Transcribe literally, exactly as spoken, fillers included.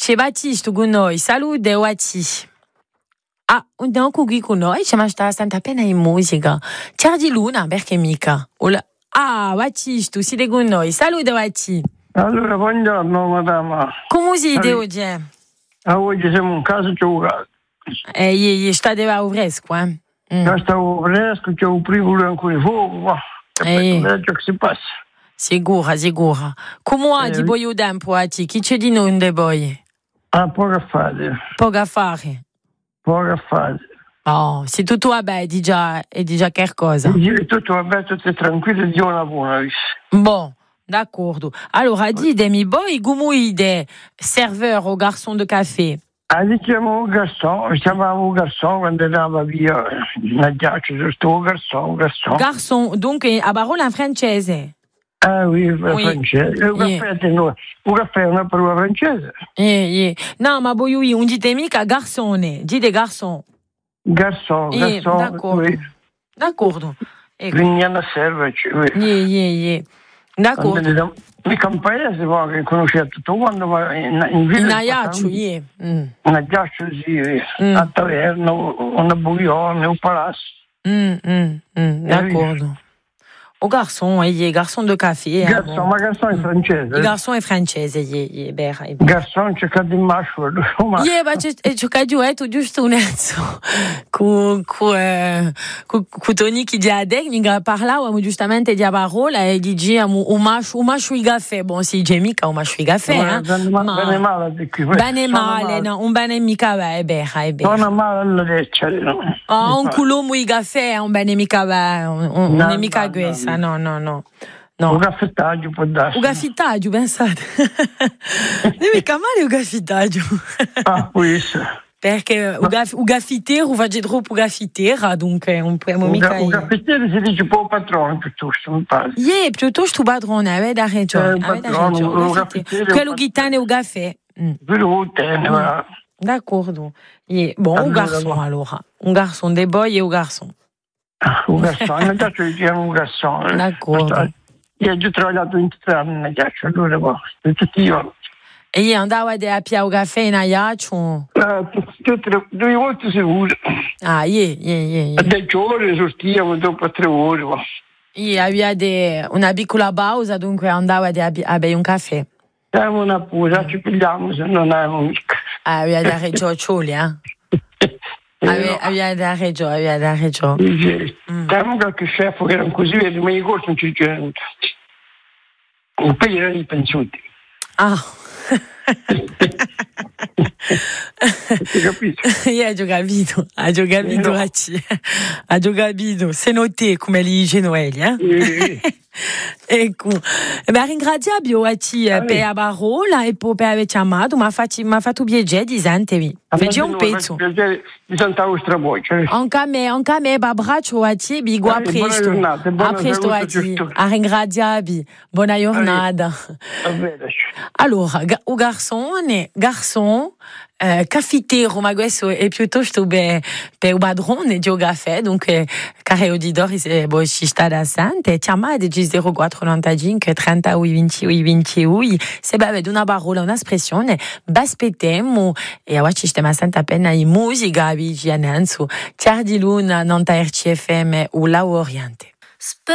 c'è Battista con noi, salute Wati. Ah, andiamo qui con noi, ci sta stata appena in musica. C'è di luna, perché mica? Ah, Battista, siete con noi, salute Wati. Allora, buongiorno madama. Come siete oggi? Ah, oggi siamo in casa giocare. Eh, io state a fresco, eh? Mm. Stavo fresco, c'è un primo ancora fuoco, ma eh. che si passa. Sicura, sicura. Come eh. ti vuoi tempo a te? Chi c'è di noi de voi? Ah, poco a fare. Poco a fare? Poco a fare. Oh, se tutto va bene, di già, è di già che cosa? Se tutto va bene, tutto è tranquillo, di una buona vista. Bon. D'accordo. Allora, ditemi, voi come siete serveur o garçon de café? Ah, diciamo un garçon, chiamavo un garçon quando andava via, una ghiaccia, giusto un garçon, un garçon. Garçon, donc a parola in francese? Ah oui, oui. francese. Un yeah. caffè, no, un caffè è una parola francese. Yeah, yeah. No, ma voi oui, non dite mica garçone, dite garçon. Garçon, yeah, garçon. D'accordo. Oui. D'accordo. Vignana serverci, oui. Yeah, yeah, yeah. D'accordo. In campaese che conosce tutto quando va in, in villa. In Ajaccio, yeah. Mm. In Ajaccio, sì, mm. a taverna, una buglione, un palazzo. Mm, mm, mm. D'accordo. O garçon, il garçon de café. Garçon, hein, ma garçon è francese. Il garçon è francese, yeah, yeah, beh, beh. Garçon c'è che di mascio. Yeah, ma c'è che di ueto giusto un ezzo. Cu cu cu cu Tony che di adeg ninga parlava giustamente di parola e di gi un mascio un mascio i caffè. Bon, si c'è mica un mascio i caffè, eh. Bene male di qui. Bene male, no, un bene mica va, beh, beh. Non male alla leccia, no. Ah, un culo i caffè, un bene mica va, un mica questo. No, no, no. No. Un caffettaggio può darsi. Un caffettaggio, pensate. Non è mica male un caffettaggio. Ah, questo. Perché un gaff- gaffitero va già troppo gaffitera, dunque non possiamo mica... Un gaffitero si dice po' patrone piuttosto, mi pare. Yeah, piuttosto padrone, avete ragione. Avete ragione. Quello che tiene un caffè. Quello che tiene, va. D'accordo. Yeah. Bon, un garçon allora. Un garçon, des boys e un garçon. Un garçon, mi piace diciamo un garçon. D'accordo. Io ho già lavorato in tre anni, mi piace, allora va, tutti io. E io andavo a piare un caffè in Ajaccio? Due volte sicuro. Ah, yeah, yeah, yeah. yeah. A dieci ore sortiamo, dopo tre ore va. Io avevo una piccola pausa, dunque andavo a bere un caffè. Diamo una pausa, ci pigliamo se non abbiamo mica. Ah, avevo da Reggio Cioli, eh? Aveva da Reggio, aveva da Reggio. Diamo qualche chef che erano così, ma i corsi non ci c'erano. Un po' erano i pensioni. Ah. Hai capito? Io ho capito, ho capito, ho capito. Se noté come li genoelli, eh? Ecco, ma ringraziamo Wati per la parola e per aver chiamato, mi ha fatto piacere di sentirvi. Vediamo un pezzo. Di sentire la vostra voce. Anche a me, anche a me, abbraccio Wati, bigo a presto. A presto Wati, a ringraziamo, buona giornata. Allora, o garçon, garçon, eh, caffitero, ma questo è piuttosto per il padrone di un caffè, dunque, cari auditori, se voi ci state assente, chiamate zero quattro novantacinque trenta ventidue ventidue, se avete una parola, un'espressione, vi aspettiamo, e oggi ci stiamo assente appena in musica, vi ci annuncio, Ciao di Luna, non R C F M o La Oriente.